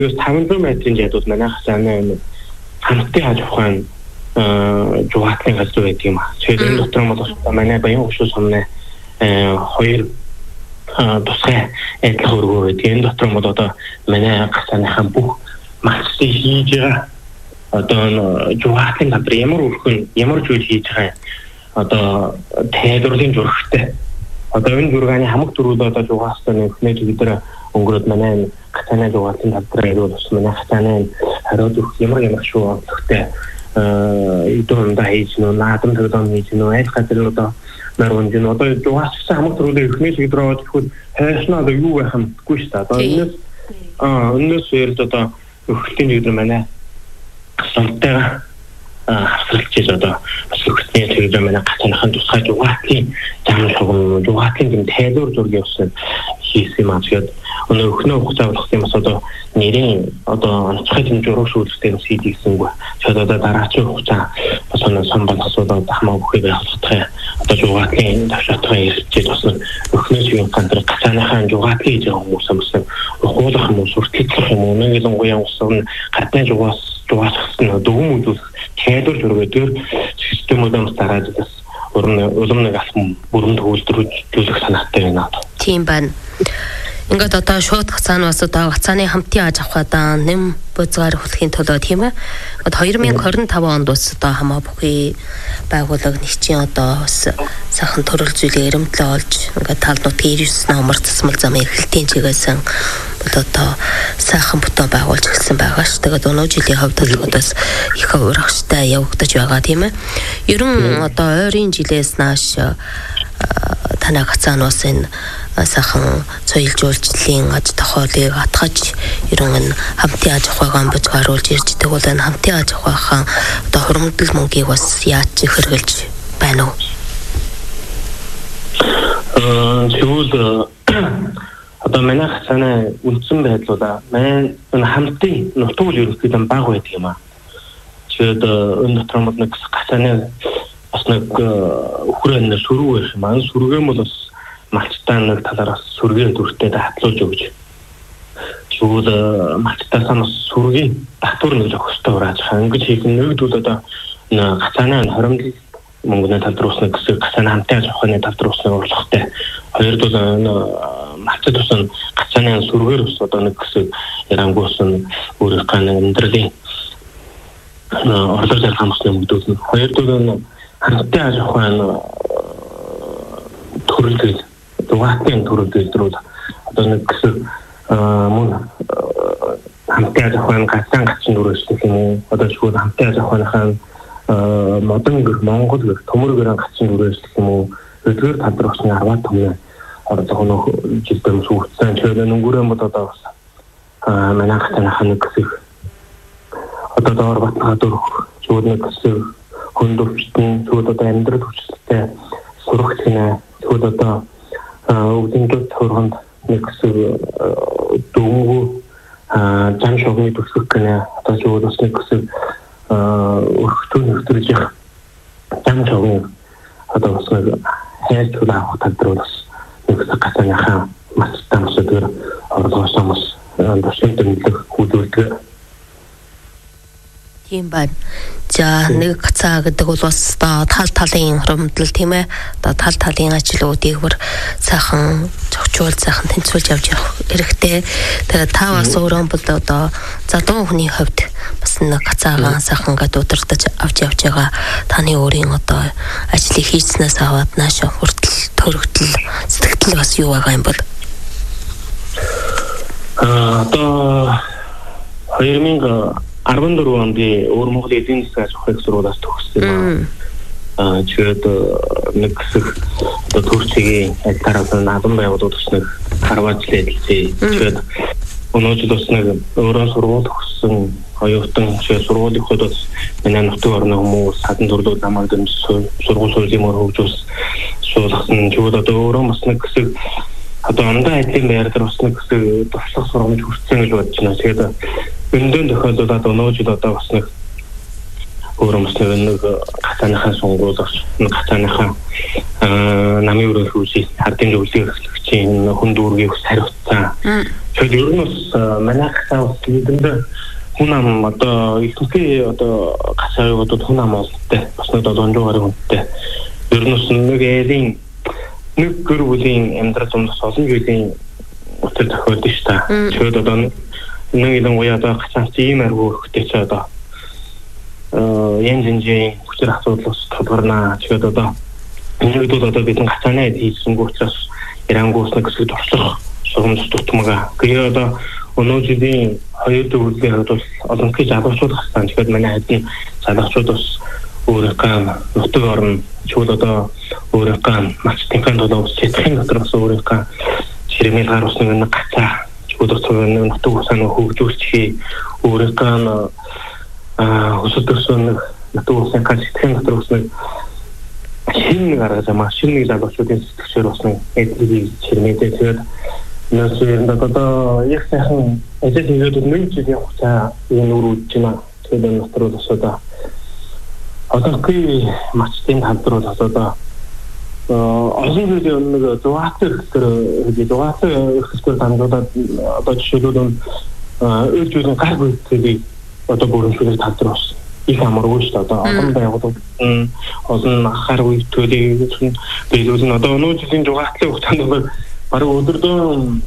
500 метрийн жадууд манайх санаа хамтын аж ахуйн жугатлын газар байдаг юм аа. Тэгэхээр энэ дотор бол манай баян хөшөө сумны хоёр тусгай адилхан өргөө байдаг. Энэ дотор бол одоо манай гасааныхан бүх максыг хийж байгаа одоо жугатлын газар ямар өрхөн ямар зүйл хийж байгаа одоо тайлбарлын зурагтай. Одоо энэ зургааны хамаг дөрвөл одоо жугаалсан нөхнөө өдөр өнгөрөөд манай гацааны жугаалсан газар ирвэл бас манай гацааны хариу зүрх ямар шүү онцлогтой идөрөндөө хийж нөө наадам тогтоом хийж нөө айл газар одоо нарванд нь одоо жугаалсан хамаг дөрвөл нөхнөө өдөр аваад хайшнаа одоо юу байх юмгүй шүү дээ. Одоо өнөөс үерд одоо өхлийн өдөр манай гацаантайгаа хасралчиж одоо бас өгсний төлөв манай гацааныхан тусгай жугаалын зам шугам жугаалын тайлбар зургийг өсөд хийсэн юм аа. Тэгээд өнөө өхнөө хугацаа болох юм бас одоо нэрийн одоо онцгой хэмжүүрөө шүүлжтэй хийдийгсэнгүй. Тэгээд одоо дараагийн хугацаа бас оноо самбалхсуудад хамаа бүхий байх хэрэгтэй. Одоо жугаалын давшаатгаа ирчээд бас өхнөөс юм гандраг гацааныхан жугаалын хийж байгаа хүмүүс амсан ухуулах хүмүүс үргэлжлэх юм уу нэг л гоён усан гадны жугаалсан дөгөм үзүүлэх тайлбар зургаар системүүдээс дараад бас улам нэг алхам бүрэн төвлөрүүлэх санаатай байна. Тийм байна. Ингээд одоо шууд гацаанаас одоо гацааны хамтын аж ахуйдаа нэм бузгаар хүлэхийн тулд тийм ээ. 2025 онд бас одоо хамаа бүхий байгууллага нэгчийн одоо бас сайхан төрөл зүйлээ эрэмтлээ олж ингээд тал нутгийн 99 номер цэцмэл зам эрхлэлтийн чигээсэн бол одоо сайхан бүтэн байгуулж эхэлсэн байгаа ш. Тэгээд өнөө жилийн хувьд бас их урагштай явагдаж байгаа тийм ээ. Ер нь одоо ойрын жилээс нааш танай гацаанаас энэ сайхан соёл жуулчлалын аж тохиолыг атгаж ерөн хамтын аж ахуйгаа бузгааруулж ирж идэг бол энэ хамтын аж ахуйхан одоо хуримтлал мөнгийг бас яаж хэрэгжилж байна уу? Тэгвэл одоо манай гацааны үндсэн байдлаа манай хамтын нутгуул ерөнхийдөө баг байдаг юм аа. Тэгээд энэ дотор мод нэг гацааны бас нэг өхрөн сүрүү байх юм аа. Сүргэн бол бас малчтаа нэг талаараас сүргийн дүртэй хатлуулж өгч. Тэгвэл малчтаасаа бас сүргийн татвар нэг зохистой урааж байгаа. Ингэж хийх нэгдвэл одоо гацааны хоримтлал мөнгөний талбар усны гэсэн гацааны хамтын аж ахуйн талбар усны урлагтай. Хоёрдуул малчд усан гацааны сүргээр ус одоо нэг гэсэн ярангуй усан өөрөөр ганы амьдралын орлого зархам усны мөнгөдөл. Хоёрдуул хамтын аж ахуйн төрөлд дугаатын төрөлдрүүд одоо нэг гэсэн мөн хамтын аж ахуйн гацаан гачин дүрэлтэх юм уу одоо шууд хамтын аж ахуйнхаа модон Монгол гэх төмөр гэрэн гачин дүрэлтэх юм уу өдгөр талбар усны 10 томны оролцоо нөх жилдээ сүрцэн чөлөө өнгөрөн бод одоо бас манай гацаанхаа нэг гэсэн одоо доор батгаа дөрөх шууд нэг гэсэн хөндөвчтэн шууд одоо амьдрал хүчтэй сурагч гинэ шууд одоо үгдэнтэй төрөнд нэг гэсэн дөнгөө зам шогны төсөх гэнэ одоо шууд бас нэг гэсэн өрхтөн нөхдөж явах зам шогны одоо бас нэг хайр зүйл авах талбар бас нэг гацааныхаа мастан өдөр орлогоосоо бас дэвшин тэмдэглэх хүүдүүлдэг. Тийм байна. За нэг гацаа гэдэг бол бас тал талын хуримтлал тийм ээ. Одоо тал талын ажлуудыг бүр сайхан зохицуул сайхан тэнцвүүлж явж явах хэрэгтэй. Тэгээд та бас өөрөө бол одоо залуу хүний хувьд бас нэг гацаагаа сайхан гэдэг удирдах авч явж байгаа. Таны өөрийн одоо ажлыг хийснээс аваад наашаа хүртэл төрөгдөл сэтгэл бас юу байгаа юм бол? Одоо 2014 онд Өвөр Монгол эдийн засгийн аж ахуйн сургуулиас төгссөн. Тэгээд нэг хэсэг одоо төрчгийн аль наадам байгууллагууд бас нэг Харвард хэлсэн. Тэгээд өнөөдөр бас нэг өөрөө сургууль төгссөн оюутан сургуулийн хот бас манай нутгийн орны хүмүүс садан төрлүүд намайг дэмжсэн сургууль сургуулийн мөр хөгжүүлсэн суулгасан. Тэгээд одоо өөрөө бас нэг хэсэг одоо андаа ажлын байр дээр бас нэг хэсэг туслах сургамж хүртсэн гэж бодож байна. Тэгээд өндөн тохиолдолд өнөөдөр одоо бас нэг өөрөө бас нэг гацааныхаа сонгуулах нэг гацааныхаа намын өрөөх үсийг хардын зөвлөлийн хэрэглэгчийн хүн дүүргийг хариуцсан Тэгэхээр ер нь бас манайхаа бас нийгэмд хүн ам одоо ихэнхдээ одоо гасаягуудад хүн ам олдтой бас нэг донжуугаар хүнтэй ер нь бас нэг ээлийн нэг гэр бүлийн амьдрал зам бас олон жилийн өтөр тохиолдсон шүү дээ. Тэгэхээр одоо нэг юм уу яа гацаас ийм аргуу хөхтэй ч одоо янз янзын хүчээр асуудал ус тодорнаа. Тэгэхээр одоо энэ үед одоо бид гацаанаа хийсэнгүү учраас Ирангуус нэг хэсэг туршлах сургамж тутмага. Тэгээ одоо өнөө жилийн 2 төвлөрийн хувьд бол олонхын залуучууд хассан. Тэгэхээр манай хэдэн залуучууд бас өөрийнхөө нутаг орн чивэл одоо өөрийнхөө мачтынхаа долоос сэтгэхийн дотор бас өөрийнхөө чирмэл гар усны нэг гацаа чивэл одоо нутаг усаа хөгжүүлчихээ өөрийнхөө өсөлтсөн нутаг усын сэтгэхийн дотор усны шинэ гаргаж байгаа шинэ залуучуудын сэтгэлээр усны эдлийг чирмэлээ тэгээд нэсээр одоо яг сайхан ажил хийгээд нэг жилийн хугацаа энэ үрүүлж байна. Тэгээд нутрууд асуудаа одоогийн мачтын хамтрал асуудаа олон жилийн нэг зугаатар дамжуулаад одоо жишээлбэл өөрчлөлт гарах үедээ одоо бүрэнхүүл хамтрал болсон. Их амаргүй шүү дээ. Одоо олон байгууллагууд олон ахаар үйлдвэрлэлийг биелүүлэн одоо өнөө жилийн зугаатлын хугацаанд бол бараг өдөрдөө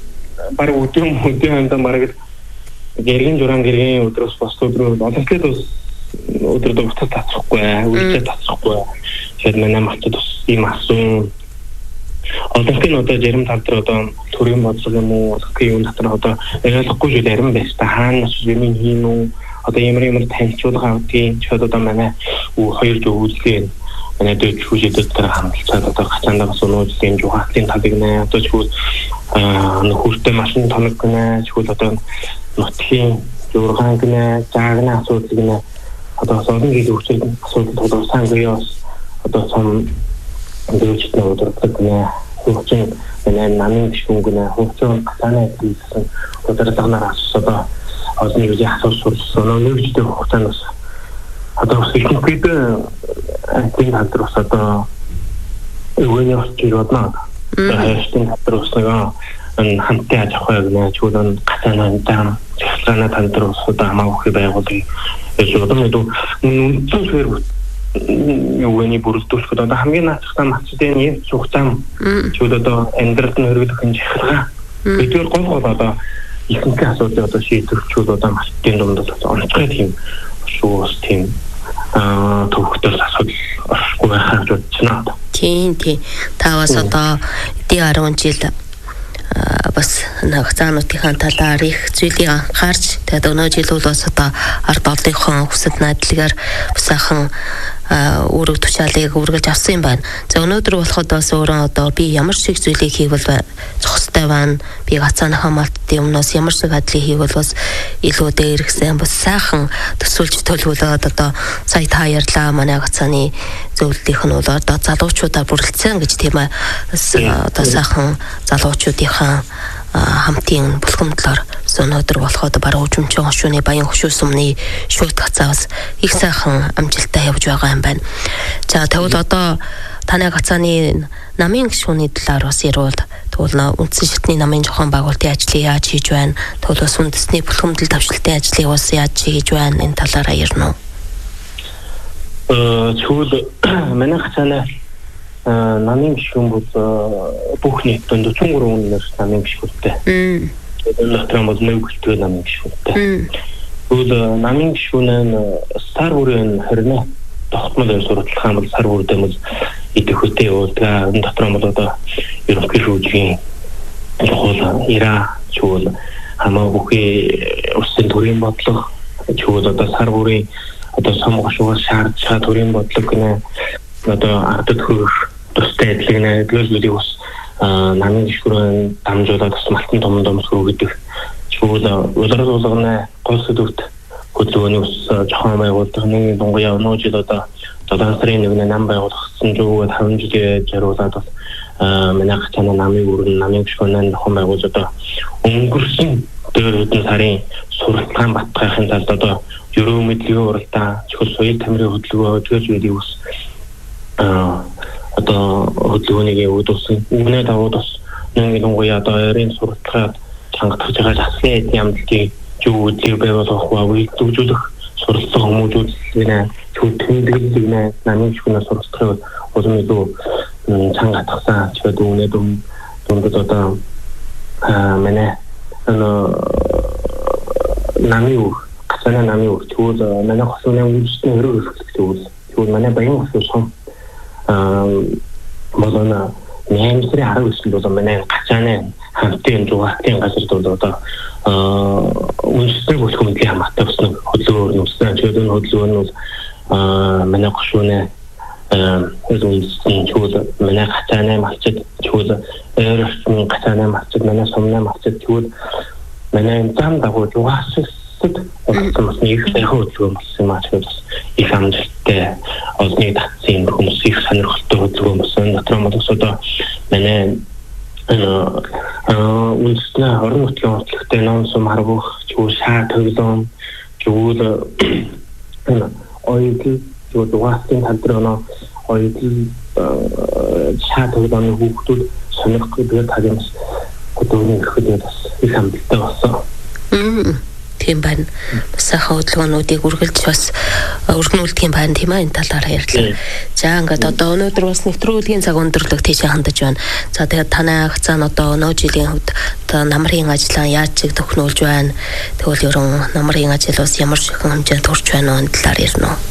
хандаа мараг гэргийн журан гэргийн өдрөөс бос өдрөө олонхлээд бас өдөрдөө буцаж тасахгүй үйлдэл тасахгүй тэгэхээр манай мартад бас ийм асуун олонхын одоо зарим тал дээр одоо төрийн бодлого юм уу олонхын юм дотор одоо ойлгохгүй зүйл арим байж та хаана юм хийн үү одоо ямар танилцуулга авдгийг ч одоо манай хоёр зөвлөгөө манай дэвч хүчтэй дээр хамталцаад одоо гацаандаа бас өнөөдрийн жугаалтын талыг нэ одоо чивэл хүртэ машин тоног гэнэ чивэл одоо нутгийн зургаан гэнэ заагна асуудал гэнэ одоо сонгон гээл хүчтэй асуудал тодорхой сангаёос одоо сум дэвчтэй удирдах гэнэ хүчин манай намын гүн гэнэ хүчин гацааны хийсэн удирдлагаар асуусан одоо нэг асууж сурсан нэгжтэй хугацаанд бас одоо ихэнхдээ тийм хамтрал одоо өвөний орчиг бодно. Хайртай хамтрал усгаа хамтдаа аж ахуй гэнэ чуулан гацаанаа цэцлэнэ хамтрал усудаа хамаагүй байгуулгыг зөвхөн үнцээр өвөний бүрэлдэхүүн одоо хамгийн наацтай мацдын юм цугтам чууд одоо амьдралд нь хөргөх хэмжээ бидгээр гол одоо ихэнхдээ асуудал одоо шийдвэрчүүд одоо мацдын дунд онцгой тийм шуус тийм төвхтөл асуудал оршгүй байхад үзсэн. Тийм. Таваас одоо 10 жил бас нагцаануудын талаар их зүйлийг анхаарч тэгээд өнөө жил бол бас одоо ард олонхын хүсэл найдлагаар бусаахан өөрөг тушаалыг үргэлж авсан юм байна. За өнөөдөр болоход бас өөрөө одоо би ямар шиг зүйлийг хийвэл зохистой байна. Би гацааны хамаалтын өмнөөс ямар шиг хадлыг хийвэл бас илүү дээрхсэн бас сайхан төсөөлж төлөвлөлөөд одоо сая та ярьлаа манай гацааны зөвлөлийнх нь бол одоо залуучуудаа бүрэлдсэн гэж тийм ээ. Одоо сайхан залуучуудынхаа хамтын булхамдлаар өнөөдөр болоход баруун хөгжмчин хошууны баян хөшөө сумны шууд гацаавс их сайхан амжилттай явж байгаа юм байна. За тэгвэл одоо таны гацааны намын гишүүний талаар бас ярил. Тэгвэл үндсэн шатны намын зохион байгуулалтын ажлыг яаж хийж байна? Тэгвэл бас үндэсний булхамдал давшилтын ажлыг бас яаж хийж байна? Энэ талаараа ярина уу? Тэгвэл манай гацааны намын гишүүн бол бүх нийтэнд 43 үнээр намын гишүүнтэй. Энэ дотор бол нэг гүлтэй намын гишүүнтэй. Тэгвэл намын гишүүн нь сар бүрийн 20 тогтмол сурталчилгаан бол сар бүрдээ бол идэх хөтэй уулгаа энэ дотор бол одоо ерөнхий шүүжгийн хууль ира чуул хамаагүй улсын төрийн бодлого чуул одоо сар бүрийн одоо сонгошгоос шаардсан төрийн бодлого гэнэ одоо ардд хөрөх тустай эдлэг нэлээд бас намын гишүүн дамжуулаад бас малтан том сөрөг гэдэг чуул улирал болгоно гол сэдвт хөдөлгөөний ус зохион байгуулалтын дунгуй явноо жил одоо 7 сарын 1-нд нам байгуулагдсан зүгт 5 жилийн зориулаад бол манай гацааны намын өрн намын гишүүн зохион байгуулж одоо өнгөрсөн дээр хэдэн сарын сурталчилгаан батгахын тулд одоо ерөө мэдлийн уралдаан чухал соёл тамирын хөдөлгөөн өдгөөж үеийг ус одоо хөдөлгөөнийг үүдүүлсэн. Үүнээ даваад бас нэг дунгуй одоо ойрын сурталчилгаанд чангатгаж байгаа засгийн ямдлыг юу үзээ байгуулах вэ? Дүүжүүлэх суралцсан хүмүүжүүд нэ тэмдэглэл нэ намын шүнэ суралцах улмыг чангатгасан ч гэдэг үнэ дундад одоо манай намын намын тэгвэл манай хосны үндэсний өрөө хэсэг тэгвэл манай баян хоссон болона 8 сарын 19-нд бол манай гацааны хамтын зугаалтын газарт бол одоо үндэсний бүлгүүлийн хамаатай болсон хөдөлгөөр нүүсэн. Чөлөө хөдөлгөөр нь бол манай гошууны үндэсний чөлөө манай гацааны малчид чөлөө эрдэнэ гацааны малчид манай сумны малчид чөлөө манай зам дагуу зугаасад олсон их хөдөлгөөр болсон юм аа чөлөө их амжилттай олны татсан хүмүүс их сонирхолтой хөдөлгөөр болсон. Дотроо модос одоо манай үндэсний орон нутгийн онцлогтой ном сум харгуух чүү шаа төглөн чүү ойдл чүү дугаастын хамтрано ойдл шаа төглөний хүүхдүүд сонирхох гэдэг тагнаас хөдөлгөөний хөдөлгөөд бас их амжилттай болсон. Тийм байна. Сайхан хөдөлгөөнүүдийг үргэлж бас өргөнүүлдэг юм байна тийм ээ энэ талаараа ярьлаа. За ингээд одоо өнөөдөр бас нэвтрүүлгийн цаг өндөрлөг тийшээ хандаж байна. За тэгээд танай хацаа одоо өнөө жилийн хувьд одоо намрын ажлаа яаж чиг төхнүүлж байна? Тэгвэл ерөн намрын ажил бас ямар шихэн хэмжээнд хүрч байна вэ? Энэ талаар ярина уу?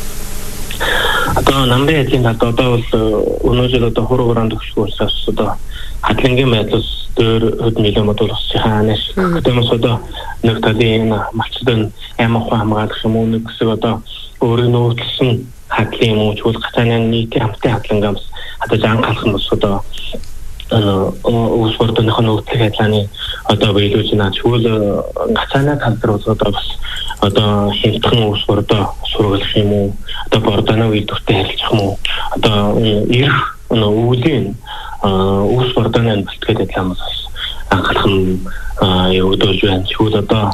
Одоо намрын ажлын талд одоо бол өнөө жил одоо хуруугаар төгсгөөс одоо хадлангийн байдлаас дөр хөд нэлээд модулс хаанаас гэтэмс одоо нэг талын малчдын амар хамгаалах юм уу нэг хэсэг одоо өөрөө нөөцлсөн хадлын юм уу чул гацааны нийтийн хамтын хадлангаас одоо анхаарах нь бас одоо уусварданых нь нөөцлөх хадлааны одоо биелүүлж байна. Чул гацааны талбар одоо бас одоо хямдхан уусвардаа сургалах юм уу одоо бордоно үйлдвэртэй харилцах юм уу одоо ирэх өвлийн уус бордоны бэлтгээд адилхан бас анхаарах нь явагдаж байна. Чул одоо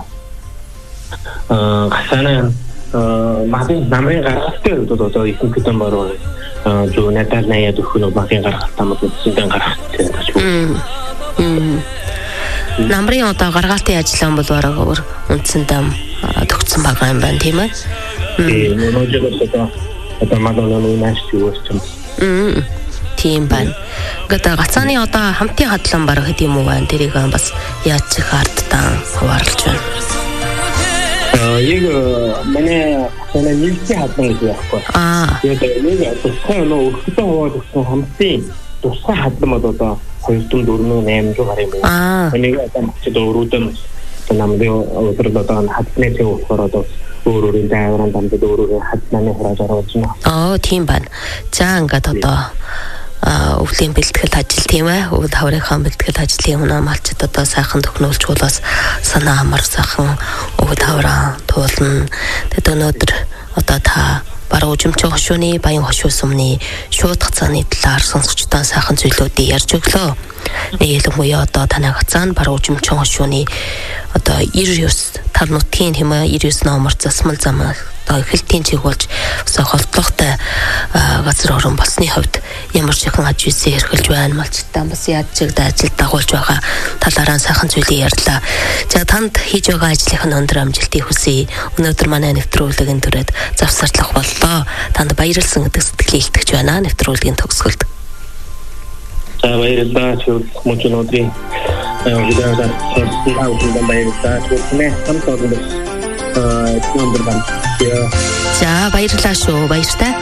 гацааны намрын гаргалтын хувьд одоо ихэнх хэдэн баруун зөв надад наяад өгөх нь намрын гаргалтаа мэдсэн гаргах гэсэн. Намрын одоо гаргалтын ажиллагаан бол бараг үндсэндээ төгссөн байгаа юм байна тийм ээ. Одоо малын нааш юуч юм. Тийм байна. Ингээд гацааны одоо хамтын хадлан барах гэдэг юм уу байна. Тэрийг бас яаж ч хардтан хуваарлаж байна. Яг манай нийтийн хадлан гэж байхгүй. Тэгээд тусгай өөртөө хуваалцсан хамтын тусгай хадлан бол одоо 248 гаруй юм. Энийг одоо мөчд өөрөөдөө намдын өдрөд одоо хадланы цэг болохоор одоо өөрөөрийн дайвран дамжид өөрөөрийн хадланы хурааж оруулж байна. Тийм байна. За ингээд одоо өвлийн бэлтгэл ажил тийм ээ. Өвд хаврынхаа бэлтгэл ажлын өмнө малчид одоо сайхан төхнүүлж хуулаас санаа амар сайхан өвд хавраа туулна. Тэгэд өнөөдөр одоо та баруун жимчээ хошууны баян хошуу сумны шууд гацааны талаар сонсогчдоо сайхан зүйлүүдийг ярьж өглөө. Ялангуяа одоо танай гацаан баруун жимчээ хошууны одоо 99 тар нутгийн хэмээ 99 номер засмал зам одоо эхлэлтийн чиг болж холбоотой газар орон болсны хувьд ямар шихэн аж үйлсээ эрхэлж байна малчтаа бас яаж чигдээ ажил дагуулж байгаа талаараа сайхан зүйлийг ярьлаа. За танд хийж байгаа ажлынхаа өндөр амжилтыг хүсье. Өнөөдөр манай нэвтрүүлгийн түрээд завсарлах боллоо. Танд баярлсан гэдэг сэтгэлийг илтгэж байна нэвтрүүлгийн төгсгөлд. За баярлалаа. Мөн ч өнөөдрийн видеода сонсон баярлалаа. Түлхнээ хамт олон За баярлалаа шүү. Баяртай.